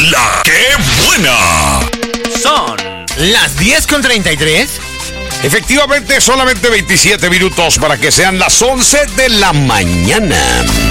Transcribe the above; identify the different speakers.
Speaker 1: La ¡Qué buena!
Speaker 2: Son las 10:33.
Speaker 3: Efectivamente, solamente 27 minutos para que sean las 11 de la mañana.